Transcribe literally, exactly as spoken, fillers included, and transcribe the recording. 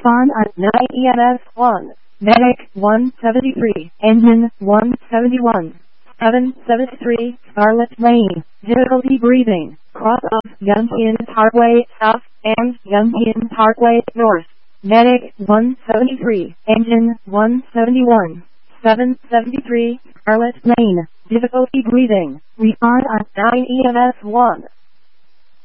Respond at nine E M S one. Medic one seventy-three. Engine one seventy-one. seven seventy-three. Scarlet Lane. Difficulty breathing. Cross of Yunqian Parkway South and Yunqian Parkway North. Medic one seventy-three. Engine one seventy-one. seven seventy-three. Scarlet Lane. Difficulty breathing. Respond at nine E M S one.